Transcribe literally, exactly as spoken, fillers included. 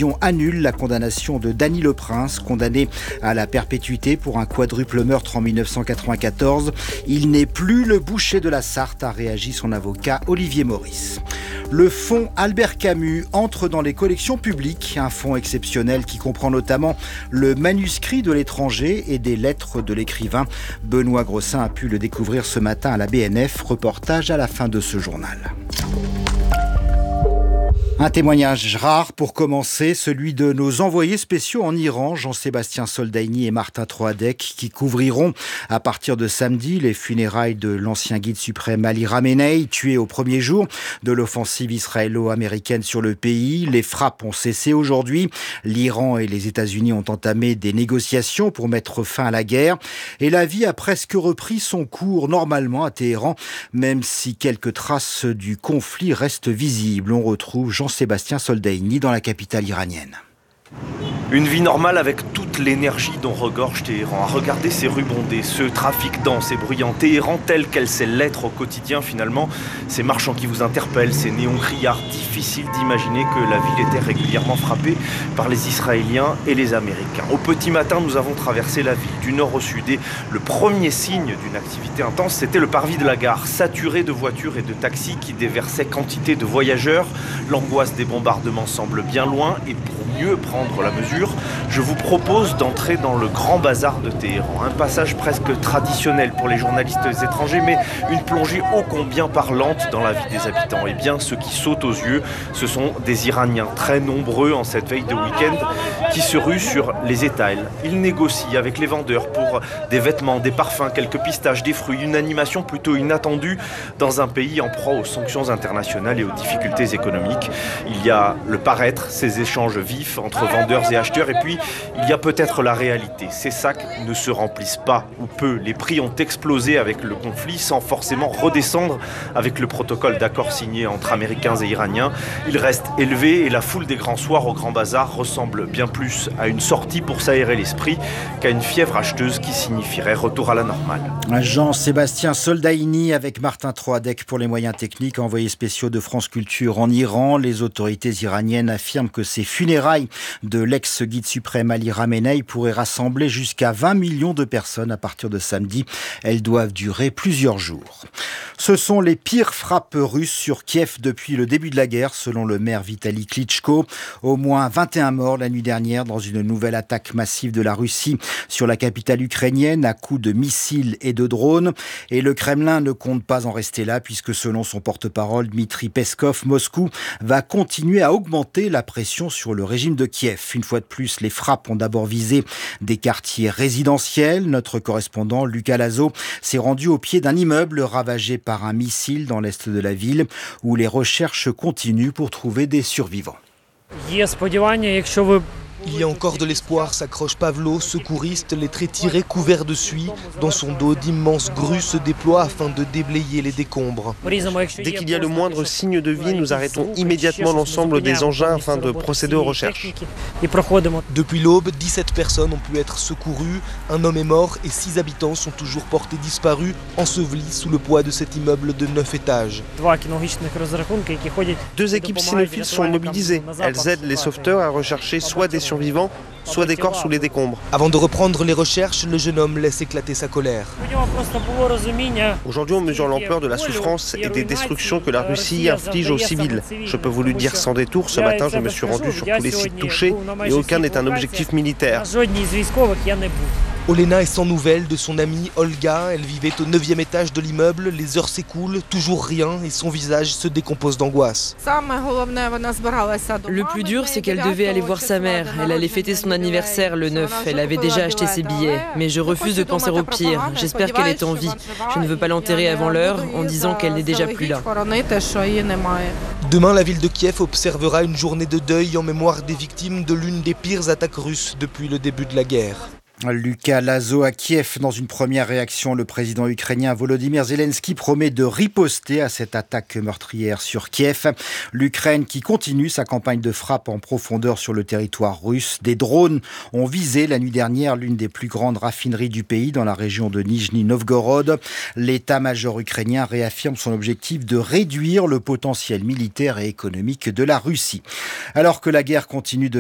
décision annule la condamnation de Dany Le Prince, condamné à la perpétuité pour un quadruple meurtre en dix-neuf cent quatre-vingt-quatorze. Il n'est plus le boucher de la Sarthe, a réagi son avocat Olivier Maurice. Le fonds Albert Camus entre dans les collections publiques, un fonds exceptionnel qui comprend notamment le manuscrit de l'étranger et des lettres de l'écrivain. Benoît Grossin a pu le découvrir ce matin à la B N F. Reportage à la fin de ce journal. Un témoignage rare pour commencer, celui de nos envoyés spéciaux en Iran, Jean-Sébastien Soldaini et Martin Troadec, qui couvriront à partir de samedi les funérailles de l'ancien guide suprême Ali Khamenei, tué au premier jour de l'offensive israélo-américaine sur le pays. Les frappes ont cessé aujourd'hui. L'Iran et les États-Unis ont entamé des négociations pour mettre fin à la guerre. Et la vie a presque repris son cours normalement à Téhéran, même si quelques traces du conflit restent visibles. On retrouve Jean-Sébastien Soldaini dans la capitale iranienne. Une vie normale avec toute l'énergie dont regorge Téhéran. À regarder ces rues bondées, ce trafic dense et bruyant. Téhéran tel qu'elle sait l'être au quotidien finalement. Ces marchands qui vous interpellent, ces néons criards. Difficile d'imaginer que la ville était régulièrement frappée par les Israéliens et les Américains. Au petit matin, nous avons traversé la ville du nord au sud et le premier signe d'une activité intense, c'était le parvis de la gare, saturé de voitures et de taxis qui déversaient quantité de voyageurs. L'angoisse des bombardements semble bien loin et pour mieux prendre la mesure, je vous propose d'entrer dans le grand bazar de Téhéran. Un passage presque traditionnel pour les journalistes étrangers, mais une plongée ô combien parlante dans la vie des habitants. Et bien, ce qui saute aux yeux, ce sont des Iraniens très nombreux en cette veille de week-end qui se ruent sur les étals. Ils négocient avec les vendeurs pour des vêtements, des parfums, quelques pistaches, des fruits. Une animation plutôt inattendue dans un pays en proie aux sanctions internationales et aux difficultés économiques. Il y a le paraître, ces échanges vifs entre vendeurs et acheteurs, et puis il y a peut-être la réalité. Ces sacs ne se remplissent pas ou peu. Les prix ont explosé avec le conflit sans forcément redescendre avec le protocole d'accord signé entre Américains et Iraniens. Il reste élevé et la foule des grands soirs au Grand Bazar ressemble bien plus à une sortie pour s'aérer l'esprit qu'à une fièvre acheteuse qui signifierait retour à la normale. Jean-Sébastien Soldaini avec Martin Troadec pour les moyens techniques. Envoyés spéciaux de France Culture en Iran, les autorités iraniennes affirment que ces funérailles de l'ex-guide suprême Ali Khamenei pourraient rassembler jusqu'à vingt millions de personnes à partir de samedi. Elles doivent durer plusieurs jours. Ce sont les pires frappes russes sur Kiev depuis le début de la guerre, selon le maire Vitali Klitschko. Au moins vingt et un morts la nuit dernière dans une nouvelle attaque massive de la Russie sur la capitale ukrainienne à coups de missiles et de drones. Et le Kremlin ne compte pas en rester là puisque selon son porte-parole Dmitri Peskov, Moscou va continuer à augmenter la pression sur le régime de Kiev. Une fois de plus, les frappes ont d'abord visé des quartiers résidentiels. Notre correspondant Lucas Lazo s'est rendu au pied d'un immeuble ravagé par un missile dans l'est de la ville où les recherches continuent pour trouver des survivants. Il y a encore de l'espoir, s'accroche Pavlo, secouriste, les traits tirés couverts de suie. Dans son dos, d'immenses grues se déploient afin de déblayer les décombres. Dès qu'il y a le moindre signe de vie, nous arrêtons immédiatement l'ensemble des engins afin de procéder aux recherches. Depuis l'aube, dix-sept personnes ont pu être secourues. Un homme est mort et six habitants sont toujours portés disparus, ensevelis sous le poids de cet immeuble de neuf étages. Deux équipes cynophiles sont mobilisées. Elles aident les sauveteurs à rechercher soit des survivants, soit des corps sous les décombres. Avant de reprendre les recherches, le jeune homme laisse éclater sa colère. Aujourd'hui, on mesure l'ampleur de la souffrance et des destructions que la Russie inflige aux civils. Je peux vous le dire sans détour, ce matin, je me suis rendu sur tous les sites touchés et aucun n'est un objectif militaire. Olena est sans nouvelles de son amie Olga. Elle vivait au neuvième étage de l'immeuble. Les heures s'écoulent, toujours rien, et son visage se décompose d'angoisse. Le plus dur, c'est qu'elle devait aller voir sa mère. Elle allait fêter son anniversaire le neuf. Elle avait déjà acheté ses billets. Mais je refuse de penser au pire. J'espère qu'elle est en vie. Je ne veux pas l'enterrer avant l'heure en disant qu'elle n'est déjà plus là. Demain, la ville de Kiev observera une journée de deuil en mémoire des victimes de l'une des pires attaques russes depuis le début de la guerre. Lucas Lazo à Kiev. Dans une première réaction, le président ukrainien Volodymyr Zelensky promet de riposter à cette attaque meurtrière sur Kiev. L'Ukraine qui continue sa campagne de frappe en profondeur sur le territoire russe. Des drones ont visé la nuit dernière l'une des plus grandes raffineries du pays dans la région de Nijni Novgorod. L'état-major ukrainien réaffirme son objectif de réduire le potentiel militaire et économique de la Russie. Alors que la guerre continue de